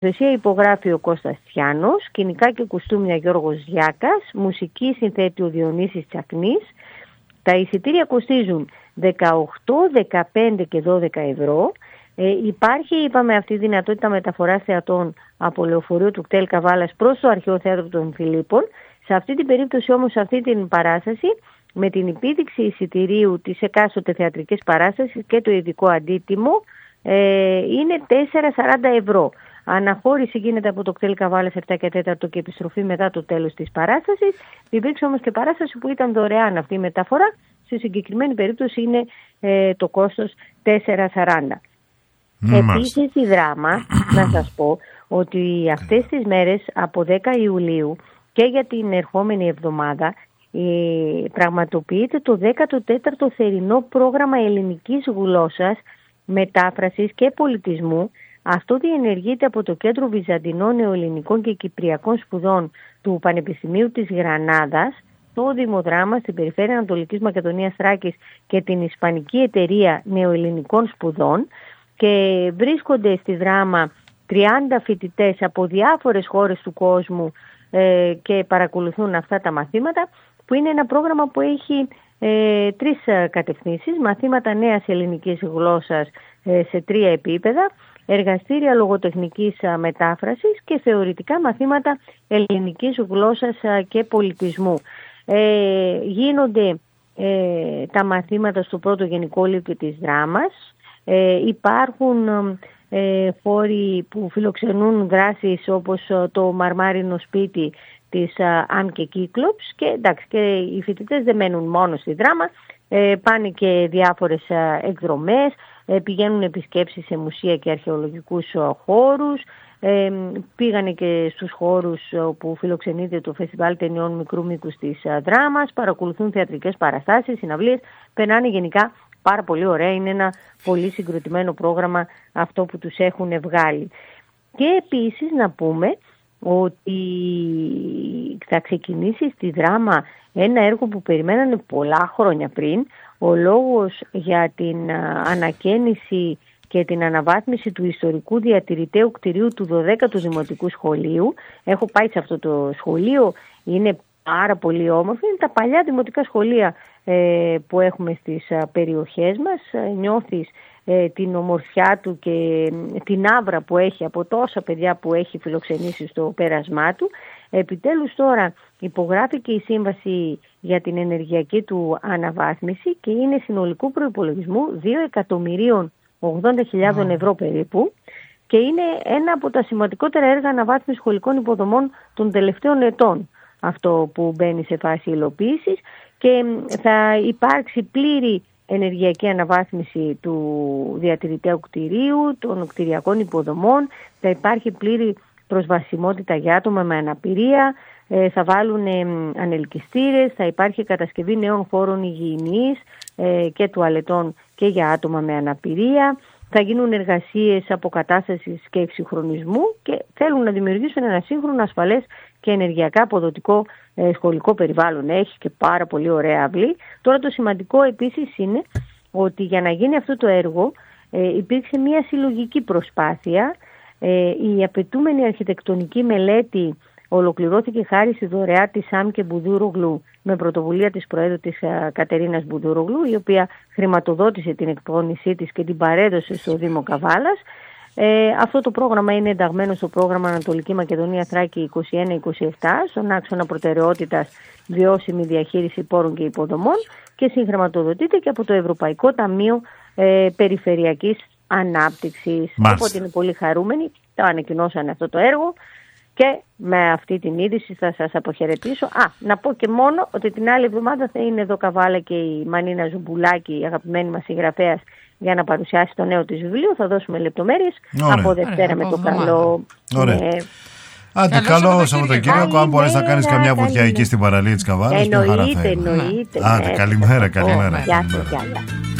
σκηνοθεσία υπογράφει ο Κώστας Τσιάνος, σκηνικά και κουστούμια Γιώργος Γιάκας, μουσική συνθέτει ο Διονύσης Τσακνής. Τα εισιτήρια κοστίζουν 18, 15 και 12 ευρώ. Υπάρχει, είπαμε, αυτή η δυνατότητα μεταφοράς θεατών από λεωφορείο του κτέλ Καβάλας προς το Αρχαίο Θέατρο των Φιλίππων. Σε αυτή την περίπτωση όμως, σε αυτή την παράσταση, με την επίδειξη εισιτηρίου της εκάστοτε θεατρικής παράστασης και το ειδικό αντίτιμο, είναι 4,40 ευρώ. Αναχώρηση γίνεται από το κτέλ Καβάλας 7 και 4 και επιστροφή μετά το τέλος της παράστασης. Υπήρξε όμως και παράσταση που ήταν δωρεάν αυτή η μεταφορά. Στη συγκεκριμένη περίπτωση είναι το κόστος 4,40. Επίσης η Δράμα, να σας πω ότι αυτές τις μέρες από 10 Ιουλίου και για την ερχόμενη εβδομάδα πραγματοποιείται το 14ο θερινό πρόγραμμα ελληνικής γλώσσας, μετάφρασης και πολιτισμού. Αυτό διενεργείται από το Κέντρο Βυζαντινών Νεοελληνικών και Κυπριακών Σπουδών του Πανεπιστημίου της Γρανάδας, το Δημοδράμα στην περιφέρεια Ανατολικής Μακεδονίας Θράκης και την Ισπανική Εταιρεία Νεοελληνικών Σπουδών, και βρίσκονται στη Δράμα 30 φοιτητές από διάφορες χώρες του κόσμου και παρακολουθούν αυτά τα μαθήματα, που είναι ένα πρόγραμμα που έχει 3 κατευθύνσεις: μαθήματα νέας ελληνικής γλώσσας σε 3 επίπεδα, εργαστήρια λογοτεχνικής μετάφρασης και θεωρητικά μαθήματα ελληνικής γλώσσας και πολιτισμού. Γίνονται τα μαθήματα στο πρώτο γενικό λύκειο της Δράμας. Υπάρχουν χώροι που φιλοξενούν δράσεις όπως το Μαρμάρινο Σπίτι της Άμκε Κύκλοψ, και εντάξει, και οι φοιτητές δεν μένουν μόνο στη Δράμα, πάνε και διάφορες εκδρομές, πηγαίνουν επισκέψεις σε μουσεία και αρχαιολογικούς χώρους, πήγανε και στους χώρους που φιλοξενείται το Φεστιβάλ Ταινιών Μικρού Μήκους της Δράμας, παρακολουθούν θεατρικές παραστάσεις, συναυλίες, περνάνε γενικά πάρα πολύ ωραία. Είναι ένα πολύ συγκροτημένο πρόγραμμα αυτό που τους έχουν βγάλει. Και επίσης να πούμε ότι θα ξεκινήσει στη Δράμα ένα έργο που περιμένανε πολλά χρόνια πριν. Ο λόγος για την ανακαίνιση και την αναβάθμιση του ιστορικού διατηρηταίου κτηρίου του 12ου Δημοτικού Σχολείου. Έχω πάει σε αυτό το σχολείο, είναι πάρα πολύ όμορφο. Είναι τα παλιά δημοτικά σχολεία που έχουμε στις περιοχές μας. Νιώθεις την ομορφιά του και την άβρα που έχει από τόσα παιδιά που έχει φιλοξενήσει στο πέρασμά του. Επιτέλους τώρα υπογράφηκε η σύμβαση για την ενεργειακή του αναβάθμιση και είναι συνολικού προϋπολογισμού 2.080.000 ευρώ περίπου, και είναι ένα από τα σημαντικότερα έργα αναβάθμισης σχολικών υποδομών των τελευταίων ετών, αυτό που μπαίνει σε φάση υλοποίησης, και θα υπάρξει πλήρη ενεργειακή αναβάθμιση του διατηρηταίου κτηρίου, των κτηριακών υποδομών, θα υπάρχει πλήρη προσβασιμότητα για άτομα με αναπηρία, θα βάλουν ανελκυστήρες, θα υπάρχει κατασκευή νέων χώρων υγιεινής και τουαλετών και για άτομα με αναπηρία, θα γίνουν εργασίες αποκατάστασης και εξυγχρονισμού και θέλουν να δημιουργήσουν ένα σύγχρονο, ασφαλές και ενεργειακά αποδοτικό σχολικό περιβάλλον. Έχει και πάρα πολύ ωραία αυλή. Τώρα το σημαντικό επίσης είναι ότι για να γίνει αυτό το έργο υπήρξε μια συλλογική προσπάθεια. Η απαιτούμενη αρχιτεκτονική μελέτη ολοκληρώθηκε χάρη στη δωρεά της Άμκε Μπουδούρογλου με πρωτοβουλία της Προέδρου της Κατερίνας Μπουδούρογλου, η οποία χρηματοδότησε την εκπόνησή της και την παρέδωσε στο Δήμο Καβάλας. Αυτό το πρόγραμμα είναι ενταγμένο στο πρόγραμμα Ανατολική Μακεδονία Θράκη 21-27, στον άξονα προτεραιότητας βιώσιμη διαχείριση πόρων και υποδομών, και συγχρηματοδοτείται και από το Ευρωπαϊκό Ταμείο Περιφερειακής Ανάπτυξης. Οπότε είναι πολύ χαρούμενοι, το ανακοινώσανε αυτό το έργο. Και με αυτή την είδηση θα σας αποχαιρετήσω. Να πω και μόνο ότι την άλλη εβδομάδα θα είναι εδώ Καβάλα και η Μανίνα Ζουμπουλάκη, η αγαπημένη μας συγγραφέας, για να παρουσιάσει το νέο της βιβλίο. Θα δώσουμε λεπτομέρειες από Δευτέρα με το καλό. Άντε, καλό Σαββατοκύριακο. Αν μπορείς να κάνεις καμιά βουτιά εκεί στην παραλία της Καβάλας. Εννοείται. Άντε, καλημέρα. Γεια σας.